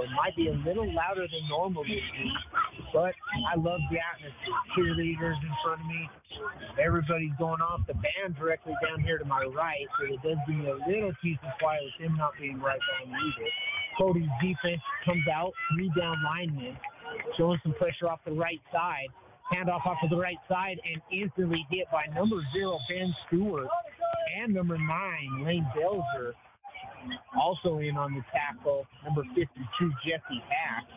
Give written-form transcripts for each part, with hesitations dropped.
it might be a little louder than normal this week, but I love the atmosphere. Cheerleaders in front of me. Everybody's going off. The band directly down here to my right, so it does give me a little peace and quiet with him not being right behind me either. Cody's defense comes out, 3 down linemen, showing some pressure off the right side. Handoff off to the right side and instantly hit by number 0, Ben Stewart, and number 9, Lane Belzer. Also in on the tackle, number 52, Jesse Hack.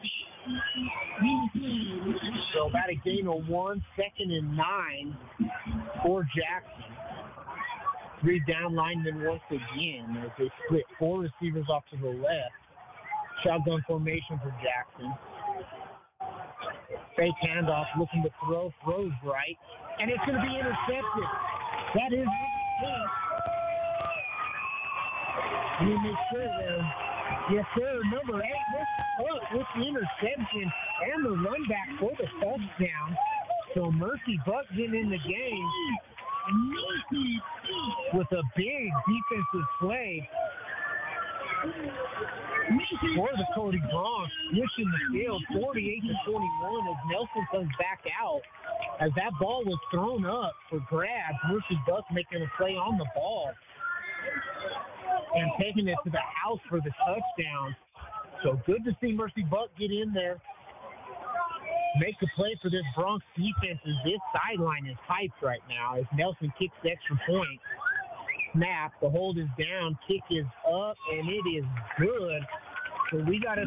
So about a gain of 1, 2nd and 9 for Jackson. 3 down linemen once again as they split 4 receivers off to the left. Shotgun formation for Jackson. Fake handoff, looking to throw, throws right, and it's going to be intercepted. That is it. Let me make sure there. Yes, sir. Number 8, with the interception and the run back for the touchdown. So Mercy Buck getting in the game with a big defensive play for the Cody Bronx, pushing the field 48-21 as Nelson comes back out. As that ball was thrown up for grabs, Mercy Buck making a play on the ball and taking it to the house for the touchdown. So good to see Mercy Buck get in there, make a play for this Bronx defense as this sideline is hyped right now as Nelson kicks the extra point. Snap, the hold is down, kick is up, and it is good. So we got a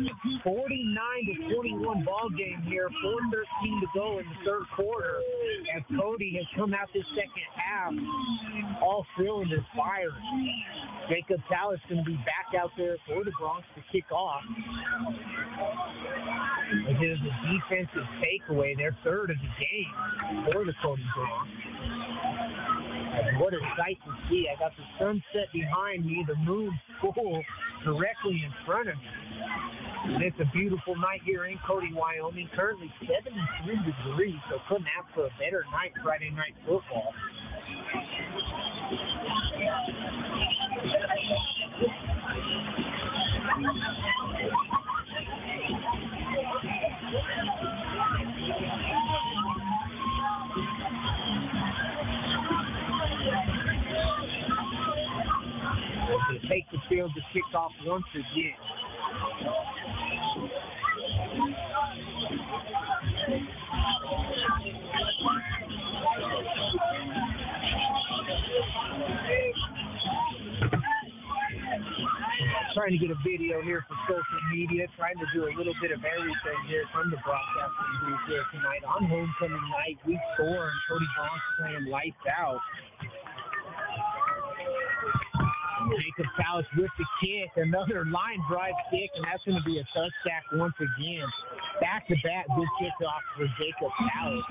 49-21 ball game here, 4:13 to go in the third quarter, as Cody has come out this second half, all cylinders firing. Jacob Tallis going to be back out there for the Bronx to kick off. It is a defensive takeaway, their third of the game for the Cody Bronx. And what a sight to see. I got the sunset behind me, the moon full directly in front of me. And it's a beautiful night here in Cody, Wyoming. Currently 73 degrees, so couldn't ask for a better night, Friday night football. To take the field to kick off once again. Trying to get a video here for social media, trying to do a little bit of everything here from the broadcasting booth here tonight on homecoming night, week 4, and Cody Bronx playing lights out. Jacob Tallis with the kick, another line drive kick, and that's going to be a touchdown once again. Back-to-back good kickoff for Jacob Tallis.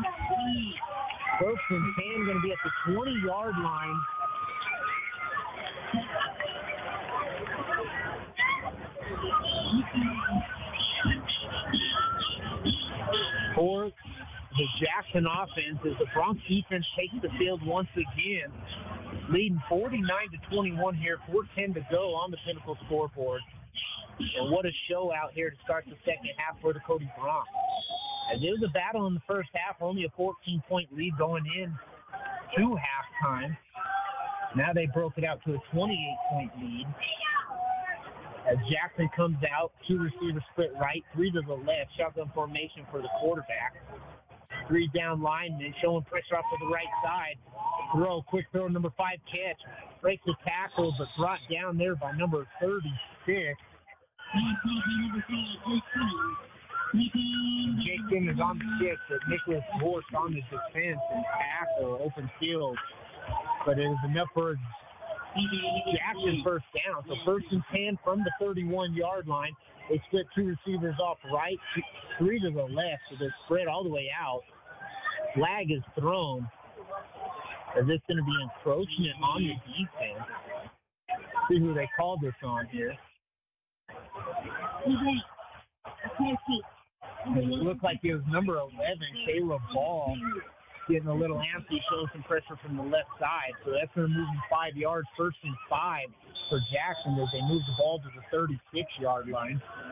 First and 10 going to be at the 20-yard line. For the Jackson offense as the Bronx defense takes the field once again, leading 49-21 here, 4:10 to go on the Pinnacle scoreboard. And what a show out here to start the second half for the Cody Bronx. And it was a battle in the first half, only a 14-point lead going in to halftime. Now they broke it out to a 28-point lead. As Jackson comes out, 2 receivers split right, 3 to the left, shotgun formation for the quarterback. 3 down linemen showing pressure off to the right side. Quick throw, number 5 catch. Breaks the tackle, but brought down there by number 36. Jake Simmons on the kick, but Nicholas Horst on the defense and tackle, open field. But it is enough for Jackson first down. So 1st and 10 from the 31-yard line. They split 2 receivers off right, 3 to the left, so they're spread all the way out. Flag is thrown. Is this going to be encroachment on the defense? See who they called this on here. It looked like it was number 11, Caleb Ball, getting a little antsy, showing some pressure from the left side. So that's going to move them 5 yards, 1st and 5 for Jackson as they move the ball to the 36-yard line.